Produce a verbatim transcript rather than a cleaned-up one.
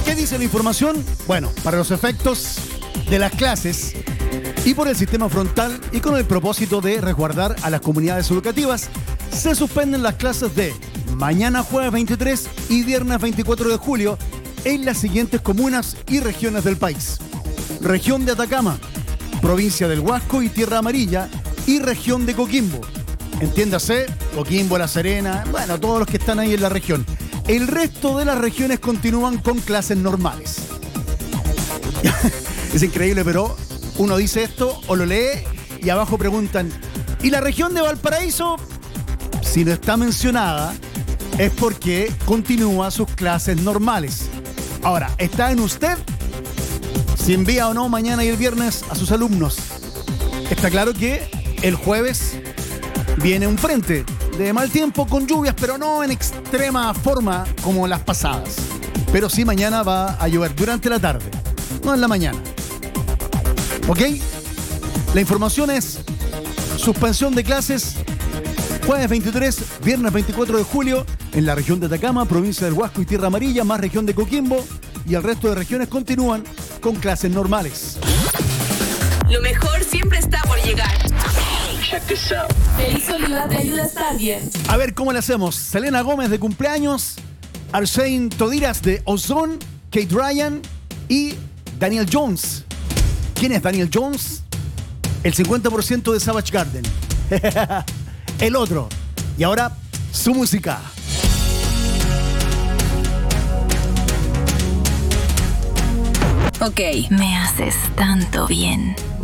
¿Qué dice la información? Bueno, para los efectos de las clases y por el sistema frontal y con el propósito de resguardar a las comunidades educativas, se suspenden las clases de mañana jueves veintitrés y viernes veinticuatro de julio en las siguientes comunas y regiones del país. Región de Atacama, provincia del Huasco y Tierra Amarilla y región de Coquimbo. Entiéndase, Coquimbo, La Serena, bueno, todos los que están ahí en la región. El resto de las regiones continúan con clases normales. Es increíble, pero uno dice esto o lo lee y abajo preguntan, ¿y la región de Valparaíso? Si no está mencionada, es porque continúa sus clases normales. Ahora, está en usted si envía o no mañana y el viernes a sus alumnos. Está claro que el jueves viene un frente de mal tiempo con lluvias, pero no en extrema forma como las pasadas. Pero sí mañana va a llover durante la tarde, no en la mañana. ¿Ok? La información es suspensión de clases jueves veintitrés, viernes veinticuatro de julio en la región de Atacama, provincia del Huasco y Tierra Amarilla, más región de Coquimbo, y el resto de regiones continúan con clases normales. Lo mejor siempre está por llegar. Check this out. Feliz Oliva te ayuda a estar bien. A ver cómo le hacemos. Selena Gómez de cumpleaños, Arshane Todiras de Ozone, Kate Ryan y Daniel Jones. ¿Quién es Daniel Jones? El cincuenta por ciento de Savage Garden. El otro. Y ahora, su música. Ok. Me haces tanto bien.